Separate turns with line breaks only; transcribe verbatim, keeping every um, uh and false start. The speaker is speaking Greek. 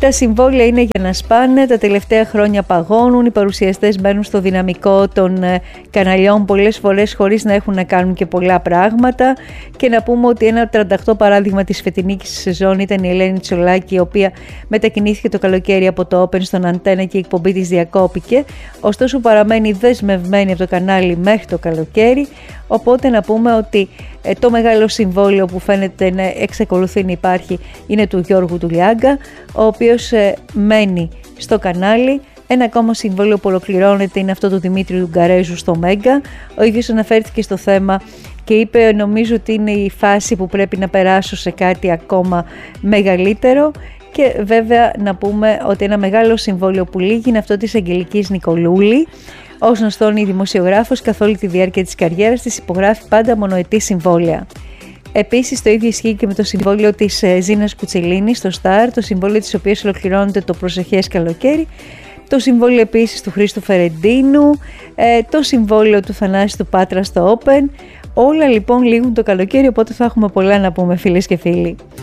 Τα συμβόλαια είναι για να σπάνε, τα τελευταία χρόνια παγώνουν, οι παρουσιαστές μπαίνουν στο δυναμικό των καναλιών πολλές φορές χωρίς να έχουν να κάνουν και πολλά πράγματα. Και να πούμε ότι ένα τριάντα οκτώ παράδειγμα της φετινής σεζόν ήταν η Ελένη Τσολάκη, η οποία μετακινήθηκε το καλοκαίρι από το Open στον Αντένα και η εκπομπή της διακόπηκε, ωστόσο παραμένει δεσμευμένη από το κανάλι μέχρι το καλοκαίρι. Οπότε να πούμε ότι ε, το μεγάλο συμβόλαιο που φαίνεται να εξακολουθεί να υπάρχει είναι του Γιώργου του Λιάγκα, ο οποίος ε, μένει στο κανάλι. Ένα ακόμα συμβόλαιο που ολοκληρώνεται είναι αυτό του Δημήτρη Ντουγκαρέζου στο Μέγκα. Ο ίδιος αναφέρθηκε στο θέμα και είπε, νομίζω ότι είναι η φάση που πρέπει να περάσω σε κάτι ακόμα μεγαλύτερο. Και βέβαια να πούμε ότι ένα μεγάλο συμβόλαιο που λύγει είναι αυτό της Αγγελικής Νικολούλη. Ως γνωστόν, η δημοσιογράφος καθ' όλη τη διάρκεια της καριέρας της υπογράφει πάντα μονοετή συμβόλαια. Επίσης, το ίδιο ισχύει και με το συμβόλαιο της Ζήνας Κουτσελίνης στο Star, το συμβόλαιο της οποίας ολοκληρώνεται το προσεχές καλοκαίρι, το συμβόλαιο επίσης του Χρήστου Φερεντίνου, το συμβόλαιο του Θανάση του Πάτρα στο Open. Όλα λοιπόν λήγουν το καλοκαίρι, οπότε θα έχουμε πολλά να πούμε, φίλες και φίλοι.